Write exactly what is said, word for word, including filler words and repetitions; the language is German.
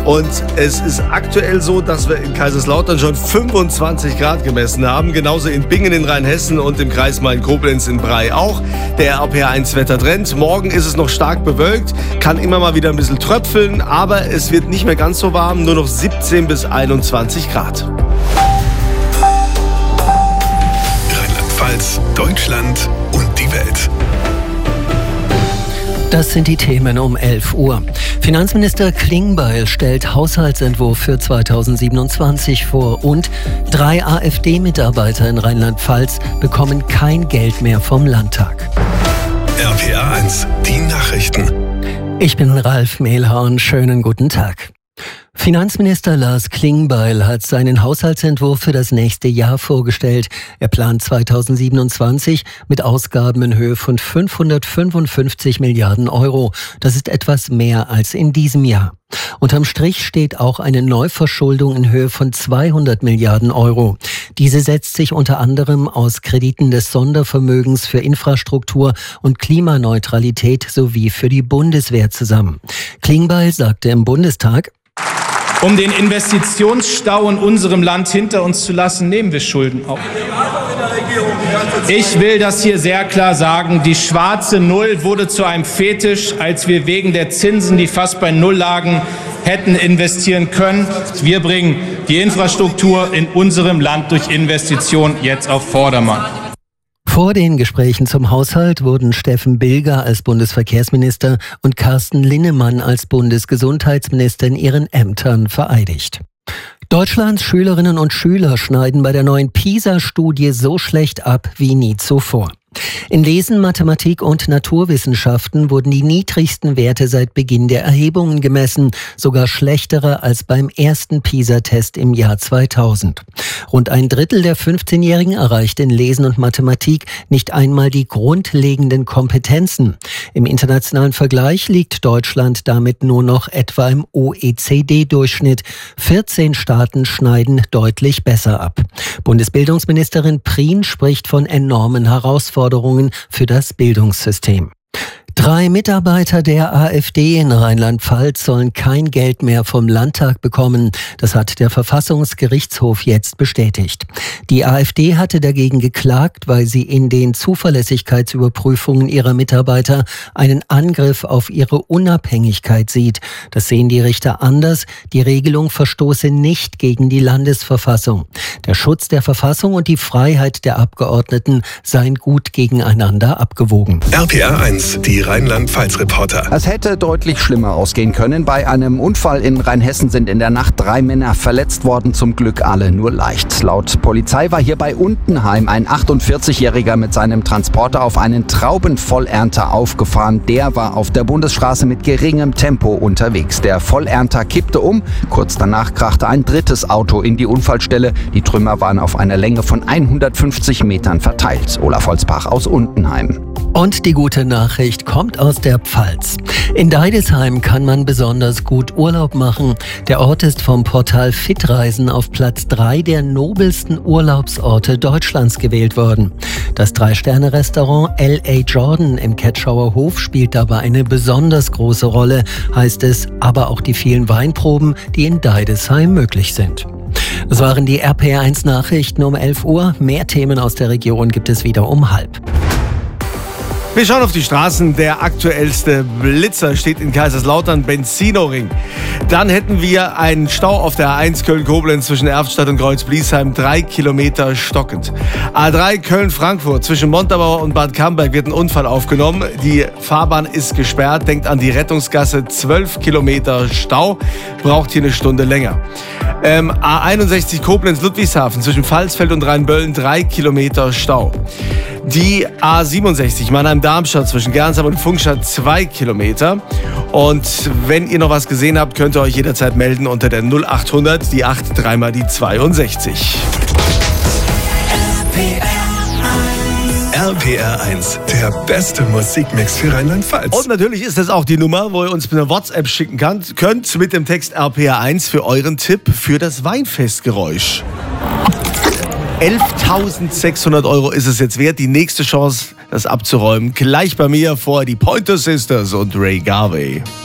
Und es ist aktuell so, dass wir in Kaiserslautern schon fünfundzwanzig Grad gemessen haben. Genauso in Bingen in Rheinhessen und im Kreis Main-Koblenz in Bray auch. Der R P R eins Wettertrend. Morgen ist es noch stark bewölkt, kann immer mal wieder ein bisschen tröpfeln, aber es wird nicht mehr ganz so warm, nur noch siebzehn bis einundzwanzig Grad. Rheinland-Pfalz, Deutschland und die Welt. Das sind die Themen um elf Uhr. Finanzminister Klingbeil stellt Haushaltsentwurf für zweitausendsiebenundzwanzig vor und drei AfD-Mitarbeiter in Rheinland-Pfalz bekommen kein Geld mehr vom Landtag. R P R eins, die Nachrichten. Ich bin Ralf Mehlhorn, schönen guten Tag. Finanzminister Lars Klingbeil hat seinen Haushaltsentwurf für das nächste Jahr vorgestellt. Er plant zweitausendsiebenundzwanzig mit Ausgaben in Höhe von fünfhundertfünfundfünfzig Milliarden Euro. Das ist etwas mehr als in diesem Jahr. Unterm Strich steht auch eine Neuverschuldung in Höhe von zweihundert Milliarden Euro. Diese setzt sich unter anderem aus Krediten des Sondervermögens für Infrastruktur und Klimaneutralität sowie für die Bundeswehr zusammen. Klingbeil sagte im Bundestag: Um den Investitionsstau in unserem Land hinter uns zu lassen, nehmen wir Schulden auf. Ich will das hier sehr klar sagen. Die schwarze Null wurde zu einem Fetisch, als wir wegen der Zinsen, die fast bei Null lagen, hätten investieren können. Wir bringen die Infrastruktur in unserem Land durch Investitionen jetzt auf Vordermann. Vor den Gesprächen zum Haushalt wurden Steffen Bilger als Bundesverkehrsminister und Carsten Linnemann als Bundesgesundheitsminister in ihren Ämtern vereidigt. Deutschlands Schülerinnen und Schüler schneiden bei der neuen PISA-Studie so schlecht ab wie nie zuvor. In Lesen, Mathematik und Naturwissenschaften wurden die niedrigsten Werte seit Beginn der Erhebungen gemessen, sogar schlechtere als beim ersten PISA-Test im Jahr zweitausend. Rund ein Drittel der fünfzehnjährigen erreicht in Lesen und Mathematik nicht einmal die grundlegenden Kompetenzen. Im internationalen Vergleich liegt Deutschland damit nur noch etwa im O E C D-Durchschnitt. vierzehn Staaten schneiden deutlich besser ab. Bundesbildungsministerin Prien spricht von enormen Herausforderungen für das Bildungssystem. Drei Mitarbeiter der AfD in Rheinland-Pfalz sollen kein Geld mehr vom Landtag bekommen. Das hat der Verfassungsgerichtshof jetzt bestätigt. Die AfD hatte dagegen geklagt, weil sie in den Zuverlässigkeitsüberprüfungen ihrer Mitarbeiter einen Angriff auf ihre Unabhängigkeit sieht. Das sehen die Richter anders. Die Regelung verstoße nicht gegen die Landesverfassung. Der Schutz der Verfassung und die Freiheit der Abgeordneten seien gut gegeneinander abgewogen. R P R eins, die Rheinland-Pfalz-Reporter. Es hätte deutlich schlimmer ausgehen können. Bei einem Unfall in Rheinhessen sind in der Nacht drei Männer verletzt worden, zum Glück alle nur leicht. Laut Polizei war hier bei Untenheim ein achtundvierzigjähriger mit seinem Transporter auf einen Traubenvollernter aufgefahren. Der war auf der Bundesstraße mit geringem Tempo unterwegs. Der Vollernter kippte um. Kurz danach krachte ein drittes Auto in die Unfallstelle. Die Trümmer waren auf einer Länge von hundertfünfzig Metern verteilt. Olaf Holzbach aus Untenheim. Und die gute Nachricht kommt aus der Pfalz. In Deidesheim kann man besonders gut Urlaub machen. Der Ort ist vom Portal Fitreisen auf Platz drei der nobelsten Urlaubsorte Deutschlands gewählt worden. Das Drei-Sterne-Restaurant L A Jordan im Ketschauer Hof spielt dabei eine besonders große Rolle, heißt es, aber auch die vielen Weinproben, die in Deidesheim möglich sind. Das waren die R P R eins Nachrichten um elf Uhr. Mehr Themen aus der Region gibt es wieder um halb. Wir schauen auf die Straßen. Der aktuellste Blitzer steht in Kaiserslautern, Benzino-Ring. Dann hätten wir einen Stau auf der A eins Köln-Koblenz zwischen Erftstadt und Kreuz-Bliesheim, drei Kilometer stockend. A drei Köln-Frankfurt zwischen Montabaur und Bad Camberg wird ein Unfall aufgenommen. Die Fahrbahn ist gesperrt. Denkt an die Rettungsgasse, zwölf Kilometer Stau. Braucht hier eine Stunde länger. Ähm, A einundsechzig Koblenz-Ludwigshafen zwischen Pfalzfeld und Rheinböllen, drei Kilometer Stau. Die A siebenundsechzig Mannheim-Darmstadt zwischen Gernsheim und Funkstadt, zwei Kilometer. Und wenn ihr noch was gesehen habt, könnt ihr euch jederzeit melden unter der null achthundert, die acht, dreimal die zweiundsechzig. R P R eins, der beste Musikmix für Rheinland-Pfalz. Und natürlich ist das auch die Nummer, wo ihr uns eine WhatsApp schicken könnt, könnt mit dem Text R P R eins für euren Tipp für das Weinfestgeräusch. elftausendsechshundert Euro ist es jetzt wert. Die nächste Chance, das abzuräumen. Gleich bei mir vor die Pointer Sisters und Ray Garvey.